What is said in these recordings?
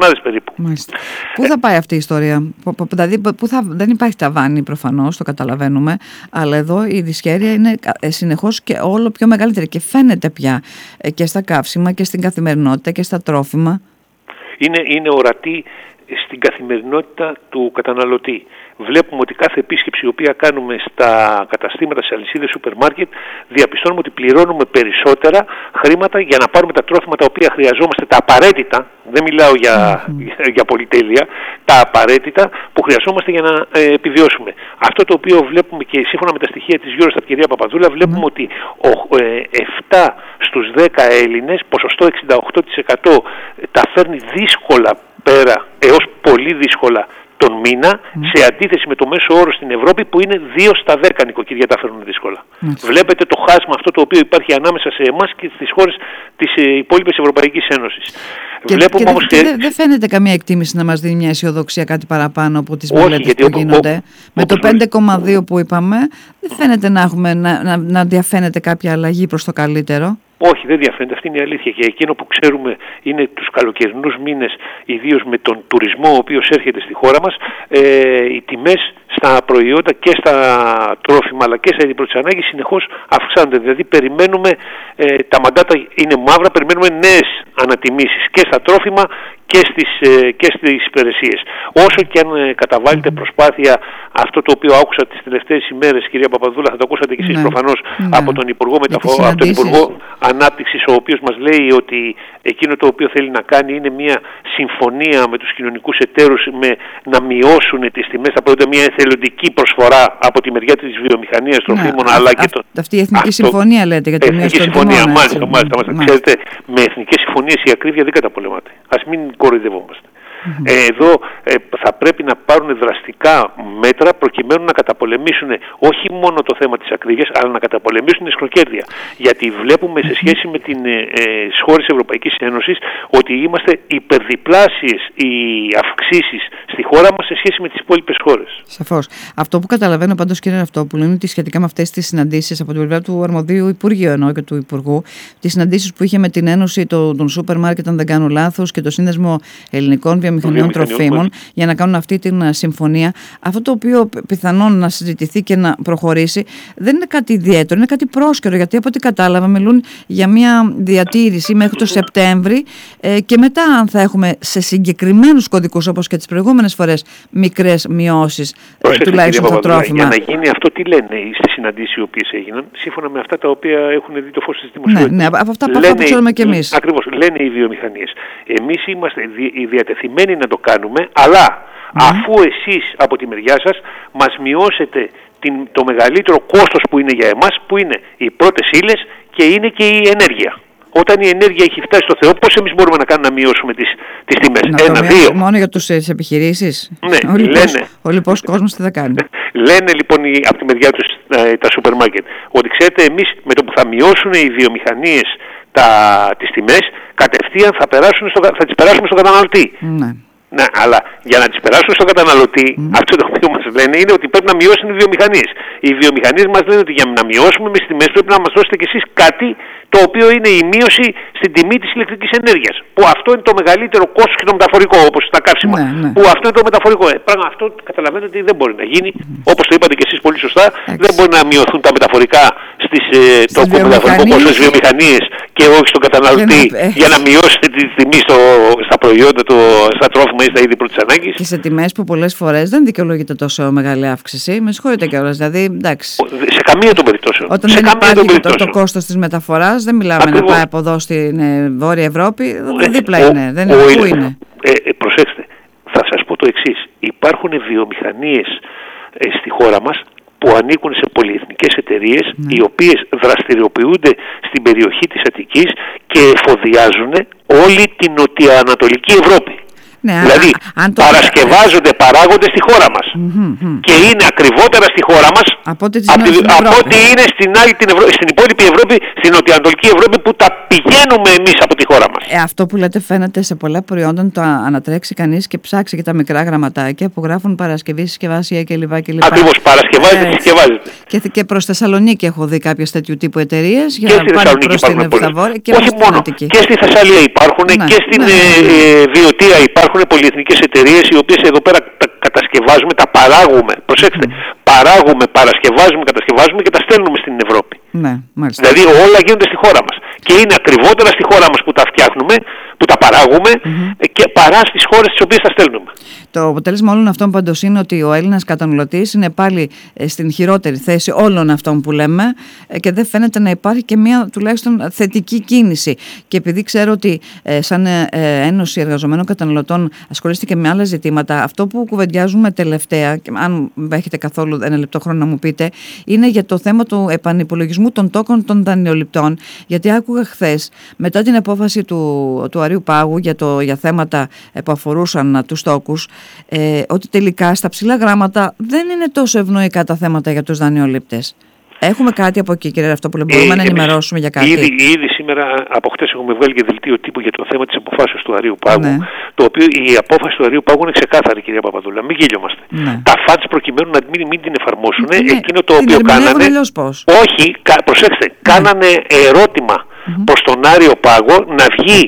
εβδομάδες περίπου. Μάλιστα. Πού θα πάει αυτή η ιστορία? Δηλαδή, δεν υπάρχει ταβάνι προφανώς, το καταλαβαίνουμε, αλλά εδώ η δυσχέρεια είναι συνεχώς και όλο πιο μεγαλύτερη και φαίνεται πια και στα καύσιμα και στην καθημερινότητα και στα τρόφιμα. Είναι ορατή στην καθημερινότητα του καταναλωτή. Βλέπουμε ότι κάθε επίσκεψη η οποία κάνουμε στα καταστήματα, σε αλυσίδες σούπερ μάρκετ, διαπιστώνουμε ότι πληρώνουμε περισσότερα χρήματα για να πάρουμε τα τρόφιμα τα οποία χρειαζόμαστε, τα απαραίτητα, δεν μιλάω για πολυτέλεια, τα απαραίτητα που χρειαζόμαστε για να επιβιώσουμε. Αυτό το οποίο βλέπουμε και σύμφωνα με τα στοιχεία της Eurostat, κυρία Παπαδούλα, βλέπουμε ότι 7 στους 10 Έλληνες, ποσοστό 68%, τα φέρνει δύσκολα πέρα έως πολύ δύσκολα τον μήνα, σε αντίθεση με το μέσο όρο στην Ευρώπη που είναι 2 στα 10 νοικοκυριά τα φέρνουν δύσκολα. Βλέπετε το χάσμα αυτό το οποίο υπάρχει ανάμεσα σε εμάς και στις χώρες της υπόλοιπης Ευρωπαϊκής Ένωσης. Δεν φαίνεται καμία εκτίμηση να μας δίνει μια αισιοδοξία κάτι παραπάνω από τις μελέτες που γίνονται. Με το 5,2 που είπαμε, δεν φαίνεται να διαφαίνεται κάποια αλλαγή προς το καλύτερο. Όχι, δεν διαφαίνεται. Αυτή είναι η αλήθεια. Και εκείνο που ξέρουμε είναι τους καλοκαιρινούς μήνες, ιδίως με τον τουρισμό ο οποίος έρχεται στη χώρα μας, οι τιμές στα προϊόντα και στα τρόφιμα αλλά και στα είδη πρώτης ανάγκης συνεχώς αυξάνονται. Δηλαδή περιμένουμε, τα μαντάτα είναι μαύρα, περιμένουμε νέες ανατιμήσεις και στα τρόφιμα και στις υπηρεσίες. Όσο και αν καταβάλλεται προσπάθεια, αυτό το οποίο άκουσα τις τελευταίες ημέρες, κυρία Παπαδούλα, θα το ακούσατε και εσείς προφανώς, από τον Υπουργό από τον Υπουργό Ανάπτυξης, ο οποίος μας λέει ότι εκείνο το οποίο θέλει να κάνει είναι μια συμφωνία με τους κοινωνικούς εταίρους να μειώσουν τις τιμές στα προϊόντα, μια εθελοντική προσφορά από τη μεριά της βιομηχανίας τροφίμων, αλλά και αυτή η Εθνική Συμφωνία λέτε για τη μείωση των τιμών. Εθνική Συμφωνία, μάλιστα. Ξέρετε, με εθνικές συμφωνίες η ακρίβεια δεν καταπολεμάται. Ας μην κοροϊδευόμαστε. Εδώ θα πρέπει να πάρουν δραστικά μέτρα προκειμένου να καταπολεμήσουν όχι μόνο το θέμα της ακρίβειας, αλλά να καταπολεμήσουν την εσχροκέρδεια. Γιατί βλέπουμε σε σχέση με τις χώρες Ευρωπαϊκής Ένωσης ότι είμαστε υπερδιπλάσιες οι αυξήσεις στη χώρα μας σε σχέση με τις υπόλοιπες χώρες. Σαφώς. Αυτό που καταλαβαίνω πάντως, κύριε Ναυτόπουλο, είναι ότι σχετικά με αυτές τις συναντήσεις από την πλευρά του αρμοδίου Υπουργείου και του Υπουργού, τις συναντήσεις που είχε με την Ένωση των Σούπερ Μάρκετ, αν δεν κάνω λάθος, και το Σύνδεσμο Ελληνικών Βιομηχανιών Τροφίμων, για να κάνουν αυτή την συμφωνία. Αυτό το οποίο πιθανόν να συζητηθεί και να προχωρήσει δεν είναι κάτι ιδιαίτερο, είναι κάτι πρόσκαιρο, γιατί από ό,τι κατάλαβα μιλούν για μια διατήρηση μέχρι το Σεπτέμβρη και μετά, αν θα έχουμε σε συγκεκριμένους κωδικούς όπως και τις προηγούμενες φορές μικρές μειώσεις, τουλάχιστον στα τρόφιμα. Για να γίνει αυτό, τι λένε στις συναντήσεις οι οποίες έγιναν, σύμφωνα με αυτά τα οποία έχουν δει το φως της δημοσιότητας. Ναι, από αυτά που ξέρουμε κι εμείς. Ακριβώς, λένε οι βιομηχανίες. Εμείς είμαστε διατεθειμένοι να το κάνουμε, αλλά αφού εσείς από τη μεριά σας μας μειώσετε το μεγαλύτερο κόστος που είναι για εμάς, που είναι οι πρώτες ύλες και είναι και η ενέργεια. Όταν η ενέργεια έχει φτάσει στο Θεό, πώς εμείς μπορούμε να κάνουμε να μειώσουμε τις τιμές? Ένα-δύο. Μόνο για τις επιχειρήσεις. Ναι, ο λοιπός κόσμος τι θα κάνει. Λένε λοιπόν από τη μεριά τους τα σούπερ μάρκετ ότι ξέρετε, εμείς με το που θα μειώσουν οι βιομηχανίες τις τιμές, κατευθείαν θα τις περάσουμε στον καταναλωτή. Ναι, αλλά για να τις περάσουν στον καταναλωτή, αυτό το οποίο μας λένε είναι ότι πρέπει να μειώσουν οι βιομηχανίες. Οι βιομηχανίες μας λένε ότι για να μειώσουμε εμείς τις τιμές πρέπει να μας δώσετε κι εσείς κάτι το οποίο είναι η μείωση στην τιμή της ηλεκτρικής ενέργειας. Που αυτό είναι το μεγαλύτερο κόστος και το μεταφορικό, όπως στα καύσιμα. Που αυτό είναι το μεταφορικό. Πράγμα αυτό καταλαβαίνετε ότι δεν μπορεί να γίνει. Όπως το είπατε κι εσείς πολύ σωστά, δεν μπορεί να μειωθούν τα μεταφορικά το μεταφορικό κόστος στις βιομηχανίες και όχι στον καταναλωτή για να μειώσετε τη τιμή στα προϊόντα, στα τρόφιμα ή στα είδη πρώτης ανάγκης. Και σε τιμές που πολλές φορές δεν δικαιολογείται τόσο μεγάλη αύξηση. Με συγχωρείτε κιόλας, δηλαδή εντάξει. Σε καμία των περιπτώσεων. Όταν δεν υπάρχει το κόστος της μεταφοράς, δεν μιλάμε να πάει από εδώ στην Βόρεια Ευρώπη, δίπλα είναι. Δεν είναι πού είναι. Προσέξτε, θα σας πω το εξής. Υπάρχουν βιομηχανίες στη χώρα μας που ανήκουν σε πολυεθνικές εταιρείες, οι οποίες δραστηριοποιούνται στην περιοχή της Αττικής και εφοδιάζουν όλη την νοτιοανατολική Ευρώπη. Ναι, δηλαδή παρασκευάζονται, παράγονται στη χώρα μας και είναι ακριβότερα στη χώρα μας από ό,τι είναι στην υπόλοιπη Ευρώπη, στην νοτιοανατολική Ευρώπη που τα πηγαίνουμε εμείς από τη χώρα μας. Αυτό που λέτε φαίνεται σε πολλά προϊόντα, το ανατρέξει κανείς και ψάξει και τα μικρά γραμματάκια που γράφουν Παρασκευή, συσκευασία κλπ. Ακριβώς, παρασκευάζεται, συσκευάζεται. Και προς Θεσσαλονίκη έχω δει κάποιες τέτοιου τύπου εταιρείες για να πάνε προς την Ευσταβόρεια και όχι μόνο. Και στη Θεσσαλία υπάρχουν και στην Βιωτία υπάρχουν. υπάρχουν πολυεθνικές εταιρείες οι οποίες εδώ πέρα τα κατασκευάζουμε, τα παράγουμε. Προσέξτε, παράγουμε, παρασκευάζουμε, κατασκευάζουμε και τα στέλνουμε στην Ευρώπη. Ναι, μάλιστα. Δηλαδή όλα γίνονται στη χώρα μας. Και είναι ακριβότερα στη χώρα μας που τα φτιάχνουμε, που τα παράγουμε και παρά στις χώρες τις οποίες τα στέλνουμε. Το αποτέλεσμα όλων αυτών πάντως είναι ότι ο Έλληνας καταναλωτής είναι πάλι στην χειρότερη θέση όλων αυτών που λέμε και δεν φαίνεται να υπάρχει και μια τουλάχιστον θετική κίνηση. Και επειδή ξέρω ότι σαν Ένωση Εργαζομένων Καταναλωτών ασχολείστε και με άλλα ζητήματα, αυτό που κουβεντιάζουμε τελευταία, και αν έχετε καθόλου ένα λεπτό χρόνο να μου πείτε, είναι για το θέμα του επανυπολογισμού των τόκων των δανειοληπτών. Γιατί άκουγα χθες, μετά την απόφαση του Αρείου Πάγου για θέματα που αφορούσαν τους τόκους, ότι τελικά στα ψηλά γράμματα δεν είναι τόσο ευνοϊκά τα θέματα για τους δανειολήπτες. Έχουμε κάτι από εκεί, κύριε Ραφτόπουλε, μπορούμε να ενημερώσουμε για κάτι? Ήδη σήμερα από χτες έχουμε βγάλει και δελτίο τύπου για το θέμα της αποφάσεως του Αρείου Πάγου. Το οποίο η απόφαση του Αρείου Πάγου είναι ξεκάθαρη, κυρία Παπαδούλα. Μην γελιόμαστε. Τα funds προκειμένου να μην την εφαρμόσουν, εκείνο το οποίο κάνανε. Όχι, προσέξτε, κάνανε ερώτημα προς τον Άριο Πάγο να βγει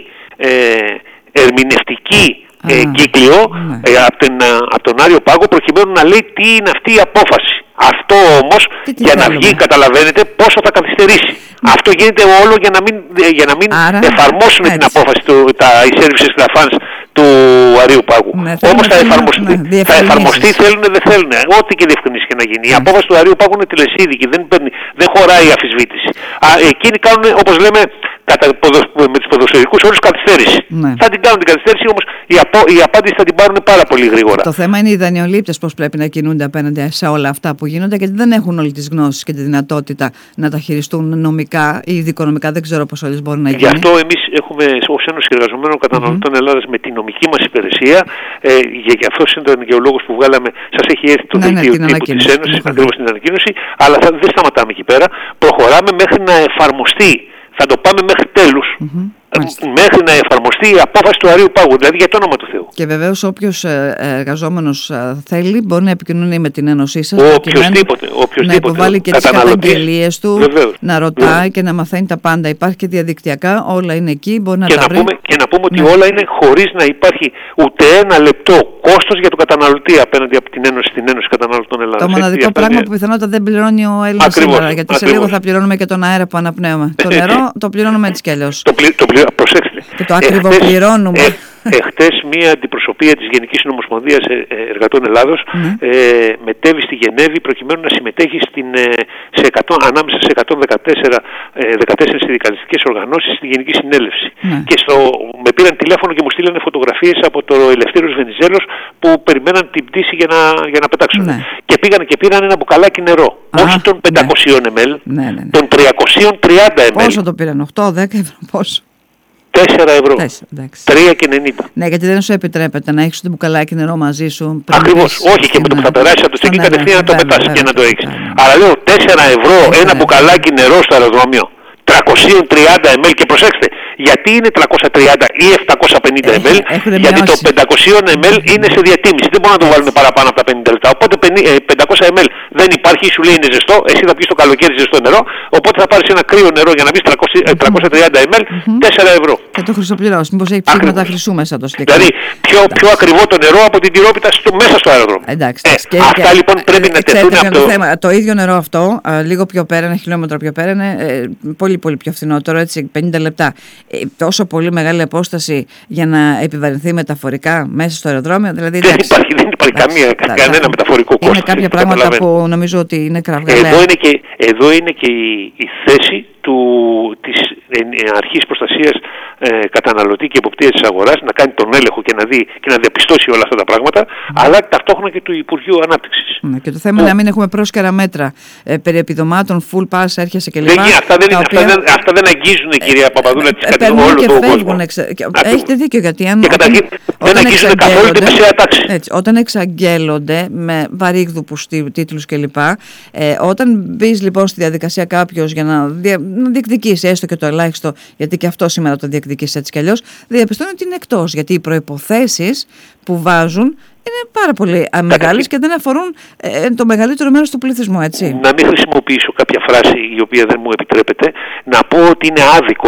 ερμηνευτική κύκλιο από τον Άριο Πάγο προκειμένου να λέει τι είναι αυτή η απόφαση. Αυτό όμως για να βγει, καταλαβαίνετε πόσο θα καθυστερήσει. Αυτό γίνεται όλο για να μην εφαρμόσουν την απόφαση οι services και τα funds του Αρείου Πάγου. Όμως θα εφαρμοστεί, θέλουν δεν θέλουν. Ό,τι και διευκρινίσει και να γίνει. Η απόφαση του Αρείου Πάγου είναι τελεσίδικη, δεν χωράει η αμφισβήτηση. Εκείνοι κάνουν, όπως λέμε, με τους ποδοσφαιρικούς όρους καθυστέρηση. Θα την κάνουν την καθυστέρηση, όμως η απάντηση θα την πάρουν πάρα πολύ γρήγορα. Το θέμα είναι οι δανειολήπτες πώς πρέπει να κινούνται απέναντι σε όλα αυτά που γίνονται, γιατί δεν έχουν όλη τις γνώσεις και τη δυνατότητα να τα χειριστούν νομικά ή δικονομικά. Δεν ξέρω πώς όλες μπορούν να γίνουν. Γι' αυτό εμείς έχουμε ως Ένωση Εργαζομένων Καταναλωτών Ελλάδας με την νομική μας υπηρεσία, γι' αυτό είναι και ο λόγος που βγάλαμε, σας έχει έρθει το δελτίο τύπου της Ένωσης, ακριβώς την ανακοίνωση, αλλά δεν σταματάμε εκεί πέρα. Προχωράμε μέχρι να εφαρμοστεί. Θα το πάμε μέχρι τέλους, μέχρι να εφαρμοστεί η απόφαση του Αρείου Πάγου, δηλαδή για το όνομα του Θεού. Και βεβαίως όποιος εργαζόμενος θέλει μπορεί να επικοινωνεί με την Ένωσή σας, οποιοσδήποτε, να υποβάλει και τις καταγγελίες του, να ρωτάει και να μαθαίνει τα πάντα. Υπάρχει και διαδικτυακά, όλα είναι εκεί, μπορεί να τα βρει. Και να πούμε ότι όλα είναι χωρίς να υπάρχει ούτε ένα λεπτό κόστος για τον καταναλωτή απέναντι από την Ένωση Καταναλωτών Ελλάδας. Το μοναδικό πράγμα που πιθανότατα δεν πληρώνει ο Έλληνας σήμερα, γιατί σε λίγο θα πληρώνουμε και τον αέρα που αναπνέουμε. Το νερό το πληρώνουμε έτσι κι αλλιώς. Προσέξτε. Και το ακριβοπληρώνουμε. Εχθές μία αντιπροσωπεία της Γενικής Νομοσπονδίας Εργατών Ελλάδος μετέβη στη Γενέβη προκειμένου να συμμετέχει ανάμεσα σε 114 συνδικαλιστικές οργανώσεις στη Γενική Συνέλευση. Και με πήραν τηλέφωνο και μου στείλανε φωτογραφίες από το Ελευθέριος Βενιζέλος που περιμέναν την πτήση για να πετάξουν. Και πήγαν και πήραν ένα μπουκαλάκι νερό. Όχι των 500 ml, των 330 ml. Πόσο το πήραν, 8-10 ευρώ, πόσο? 4 ευρώ. 3,90. Ναι, γιατί δεν σου επιτρέπεται να έχεις το μπουκαλάκι νερό μαζί σου. Ακριβώς. Όχι, και με το που θα περάσει από το στέκι κατευθείαν να το πετάσει και να το έχεις. Αλλά λέω 4 ευρώ ένα μπουκαλάκι νερό στο αεροδρόμιο. 330 ml και προσέξτε, γιατί είναι 330 ή 750 ml, γιατί το 500 ml είναι σε διατίμηση. Δεν μπορούμε να το βάλουμε παραπάνω από τα 50 λεπτά. Οπότε 500 ml δεν υπάρχει, σου λέει είναι ζεστό, εσύ θα πεις το καλοκαίρι ζεστό νερό, οπότε θα πάρεις ένα κρύο νερό για να πεις 330 ml, 4 ευρώ. Θα το χρυσοπληρώσεις, μήπως έχει ψήγματα χρυσού μέσα το συγκεκριμένο. Δηλαδή πιο ακριβό το νερό από την τυρόπιτα μέσα στο αεροδρόμιο. Αυτά λοιπόν πρέπει να τεθούν από το... Το ίδιο νερό αυτό, λίγο πιο πέρα, ένα χιλιόμετρο πιο πέρα, είναι πολύ πιο φθηνότερο, έτσι 50 λεπτά. Τόσο πολύ μεγάλη απόσταση για να επιβαρυνθεί μεταφορικά μέσα στο αεροδρόμιο. Δηλαδή, δεν υπάρχει κανένα μεταφορικό κόστος. Είναι κάποια πράγματα που νομίζω ότι είναι κραυγαλαία. Εδώ είναι και η θέση της αρχής προστασίας καταναλωτή και εποπτείας της αγοράς να κάνει τον έλεγχο και να δει και να διαπιστώσει όλα αυτά τα πράγματα, αλλά ταυτόχρονα και του Υπουργείου Ανάπτυξης. Και το θέμα είναι να μην έχουμε πρόσκαιρα μέτρα περί επιδομάτων, full pass, έρχεσαι κλπ. Αυτά δεν αγγίζουν, κυρία Παπαδούλα, τις κατηγορίες όλο τον κόσμο. Έχετε δίκιο, γιατί δεν αγγίζουν καθόλου τη μεσαία τάξη. Όταν εξαγγέλλονται με βαρύγδουπους τίτλους κλπ. Όταν μπεις λοιπόν στη διαδικασία κάποιος για να διεκδικήσει έστω και το ελάχιστο, γιατί και αυτό σήμερα το διεκδικήσει έτσι κι αλλιώς, διαπιστώνει ότι είναι εκτός, γιατί οι προϋποθέσεις που βάζουν είναι πάρα πολύ μεγάλες και δεν αφορούν το μεγαλύτερο μέρος του πληθυσμού, έτσι. Να μην χρησιμοποιήσω κάποια φράση η οποία δεν μου επιτρέπεται, να πω ότι είναι άδικο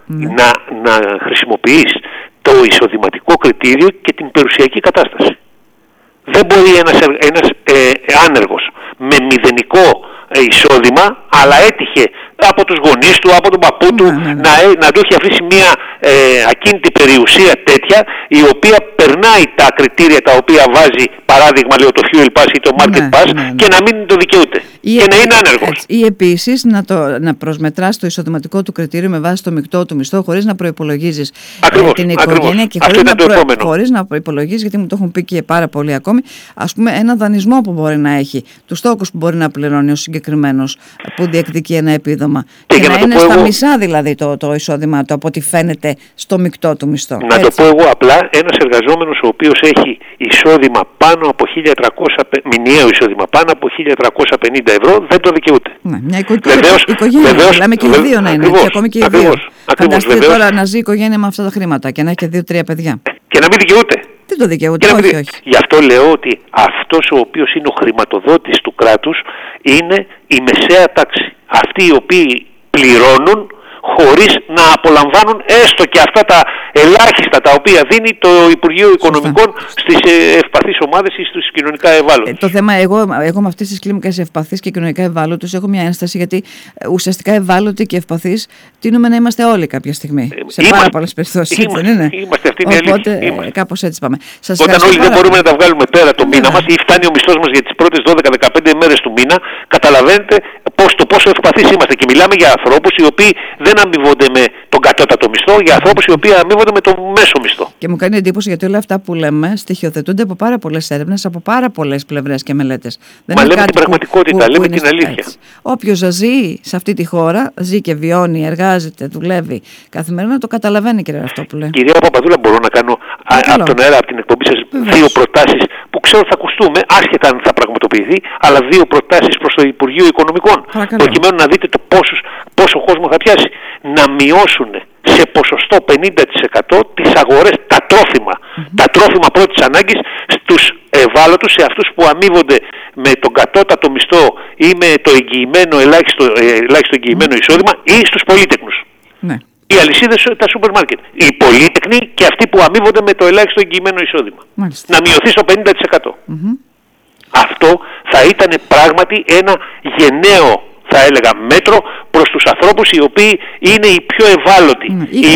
να χρησιμοποιείς το εισοδηματικό κριτήριο και την περιουσιακή κατάσταση. Δεν μπορεί ένας άνεργος με μηδενικό εισόδημα, αλλά έτυχε από τους γονείς του, από τον παππού του, να του έχει αφήσει μια ακίνητη περιουσία τέτοια, η οποία περνάει τα κριτήρια τα οποία βάζει, παράδειγμα λέω το Fuel Pass ή το Market Pass, και να μην το δικαιούται και να είναι άνεργος. Ή επίσης να προσμετράς το εισοδηματικό του κριτήριο με βάση το μεικτό του μισθό, χωρίς να προϋπολογίζεις την οικογένεια και χωρίς να προϋπολογίζεις, γιατί μου το έχουν πει και πάρα πολλοί ακόμη, ας πούμε ένα δανεισμό που μπορεί να έχει, τους στόχους που μπορεί να πληρώνει ο συγκεκριμένος που διεκδικεί ένα επίδομα. Και να είναι στα μισά δηλαδή το εισόδημά του από ό,τι φαίνεται στο μεικτό του μισθό. Να το πω εγώ απλά, ένας εργαζόμενος ο οποίος έχει εισόδημα πάνω από 1.300, μηνιαίο εισόδημα πάνω από 1.350 ευρώ, δεν το δικαιούται. Ναι, μια οικογένεια, μιλάμε και οι δύο να είναι, και ακόμη και οι δύο. Φανταστείτε τώρα να ζει η οικογένεια με αυτά τα χρήματα και να έχει και 2-3 παιδιά. Και να μην δικαιούται. Δεν το δικαιούται, όχι. Γι' αυτό λέω ότι αυτός ο οποίος είναι ο χρηματοδότης του κράτους είναι η μεσαία τάξη. Αυτοί οι οποίοι πληρώνουν χωρίς να απολαμβάνουν έστω και αυτά τα ελάχιστα τα οποία δίνει το Υπουργείο Οικονομικών στις ευπαθείς ομάδες ή στους κοινωνικά ευάλωτους. Το θέμα, εγώ με αυτές τις κλίμακες ευπαθείς και κοινωνικά ευάλωτους έχω μια ένσταση, γιατί ουσιαστικά ευάλωτοι και ευπαθείς τείνουμε να είμαστε όλοι κάποια στιγμή. Σε πάρα πολλές περιπτώσεις, έτσι δεν είναι? Είμαστε, αυτή είναι η αλήθεια. Οπότε κάπως έτσι πάμε. Όταν όλοι δεν μπορούμε να τα βγάλουμε πέρα το μήνα μας ή φτάνει ο μισθός μας για τις πρώτες 12-15 μέρες του μήνα, καταλαβαίνετε πόσο ευπαθείς είμαστε. Και μιλάμε για ανθρώπους οι οποίοι δεν αμοιβόνται με τον κατώτατο μισθό, για ανθρώπους οι οποίοι αμοιβόνται με τον μέσο μισθό. Και μου κάνει εντύπωση, γιατί όλα αυτά που λέμε στοιχειοθετούνται από πάρα πολλές έρευνες, από πάρα πολλές πλευρές και μελέτες. Μα λέμε την πραγματικότητα, λέμε την αλήθεια. Όποιος ζει σε αυτή τη χώρα, ζει και βιώνει, εργάζεται, δουλεύει καθημερινά, το καταλαβαίνει, κύριε Ραφτόπουλε. Κυρία Παπαδούλα, μπορώ να κάνω από τον αέρα, από την εκπομπή σας, δύο προτάσεις που ξέρω θα ακουστούμε, άσχετα αν θα πραγματοποιηθεί, αλλά δύο προτάσεις προς το Υπουργείο Οικονομικών. Προκειμένου να δείτε πόσο κόσμο θα πιάσει. Να μειώσουν σε ποσοστό 50% τις αγορές, τα τρόφιμα. Τα τρόφιμα πρώτης ανάγκης στους ευάλωτους, σε αυτούς που αμείβονται με τον κατώτατο μισθό ή με το ελάχιστο εγγυημένο εισόδημα, ή στους πολύτεκνους. Ναι. Οι αλυσίδες, τα σούπερ μάρκετ. Οι πολύτεκνοι και αυτοί που αμείβονται με το ελάχιστο εγγυημένο εισόδημα. Μάλιστα. Να μειωθεί στο 50%. Αυτό θα ήταν πράγματι ένα γενναίο, θα έλεγα, μέτρο προς τους ανθρώπους οι οποίοι είναι οι πιο ευάλωτοι.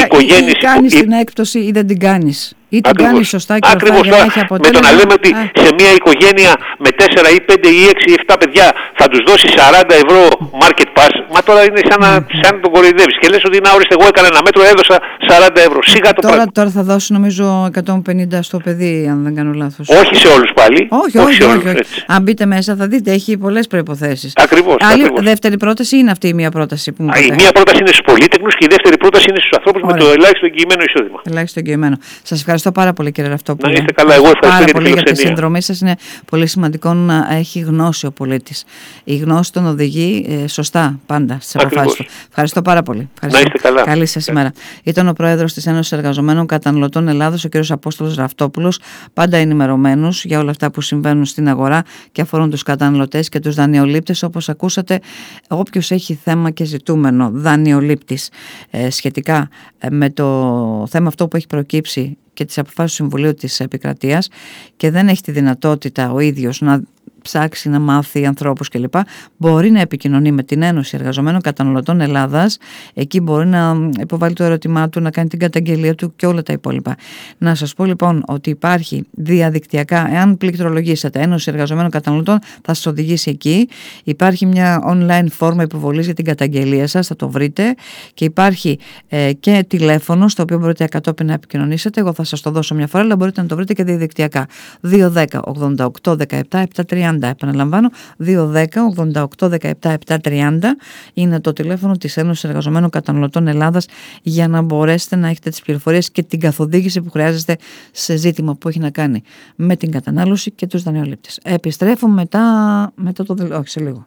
Ή κάνεις την έκπτωση ή δεν την κάνεις. Ή την κάνεις σωστά και ορθά για να έχει αποτέλεσμα. Με το να λέμε ότι σε μια οικογένεια με 4 ή 5 ή 6 ή 7 παιδιά θα τους δώσει 40 ευρώ market pass, μα τώρα είναι σαν να τον κοροϊδεύεις. Και λες ότι να ορίστε, εγώ έκανα ένα μέτρο, έδωσα 40 ευρώ. Σιγά το πράγμα. Τώρα θα δώσει νομίζω 150 στο παιδί, αν δεν κάνω λάθος. Όχι σε όλους πάλι. Όχι. Αν μπείτε μέσα θα δείτε, έχει πολλές προϋποθέσεις. Ακριβώς. Δεύτερη πρόταση είναι αυτή η μία πρόταση που μου είπατε. Η μία πρόταση είναι στους πολύτεκνους και η δεύτερη πρόταση είναι στους ανθρώπους με το ελάχιστο εγγυημένο εισόδημα. Ελάχιστο εγγυημένο. Σας ευχαριστώ πάρα πολύ, κύριε Ραφτόπουλε. Να είστε καλά, εγώ ευχαριστώ πάρα πολύ για τη συνδρομή σας. Είναι πολύ σημαντικό να έχει γνώση ο πολίτης. Η γνώση τον οδηγεί σωστά πάντα στις αποφάσεις του. Ευχαριστώ πάρα πολύ. Να είστε καλά. Καλή σας ημέρα. Ήταν ο Πρόεδρος της Ένωσης Εργαζομένων Καταναλωτών Ελλάδος, ο κύριος Απόστολος Ραφτόπουλος, πάντα ενημερωμένος για όλα αυτά που συμβαίνουν στην αγορά και αφορούν τους καταναλωτές και τους δανειολήπτες. Όπως ακούσατε, όποιος έχει θέμα και ζητούμενο δανειολήπτης σχετικά με το θέμα αυτό που έχει προκύψει και τις αποφάσεις του Συμβουλίου της Επικρατείας και δεν έχει τη δυνατότητα ο ίδιος να ψάξει, να μάθει ανθρώπους κλπ, μπορεί να επικοινωνεί με την Ένωση Εργαζομένων Καταναλωτών Ελλάδας. Εκεί μπορεί να υποβάλει το ερώτημά του, να κάνει την καταγγελία του και όλα τα υπόλοιπα. Να σας πω λοιπόν ότι υπάρχει διαδικτυακά, εάν πληκτρολογήσετε Ένωση Εργαζομένων Καταναλωτών, θα σας οδηγήσει εκεί. Υπάρχει μια online φόρμα υποβολής για την καταγγελία σας, θα το βρείτε, και υπάρχει και τηλέφωνο στο οποίο μπορείτε κατόπιν να επικοινωνήσετε. Εγώ θα σας το δώσω μια φορά, αλλά μπορείτε να το βρείτε και διαδικτυακά. 210 88 17 730. Επαναλαμβάνω, 210 88 17 730 είναι το τηλέφωνο της Ένωσης Εργαζομένων Καταναλωτών Ελλάδας, για να μπορέσετε να έχετε τις πληροφορίες και την καθοδήγηση που χρειάζεστε σε ζήτημα που έχει να κάνει με την κατανάλωση και τους δανειολήπτες. Επιστρέφω μετά το όχι, σε λίγο.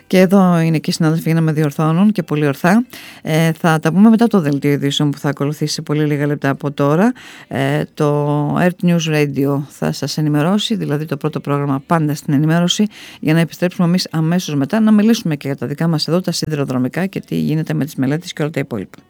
Και εδώ είναι και οι συνάδελφοι για να με διορθώνουν και πολύ ορθά. Θα τα πούμε μετά το δελτίο ειδήσεων που θα ακολουθήσει σε πολύ λίγα λεπτά από τώρα. Το Earth News Radio θα σας ενημερώσει, δηλαδή το πρώτο πρόγραμμα πάντα στην ενημέρωση, για να επιστρέψουμε εμείς αμέσως μετά να μιλήσουμε και για τα δικά μας εδώ τα σιδηροδρομικά και τι γίνεται με τις μελέτες και όλα τα υπόλοιπα.